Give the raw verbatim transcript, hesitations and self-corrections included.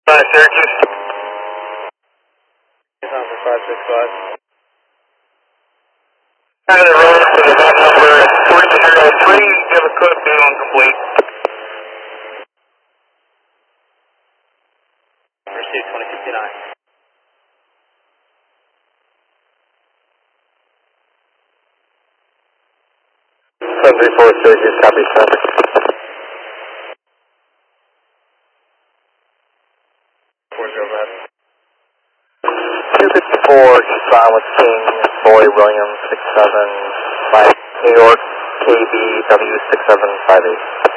Five Syracuse. five six five. Kind of the road to the map number three zero three. Give a code beam on complete. Receive twenty fifty-nine. seven three four Syracuse, copy seven. four zero five. two fifty-four, Silent King, Boy Williams, six seven, five, New York, K B W six seven five eight.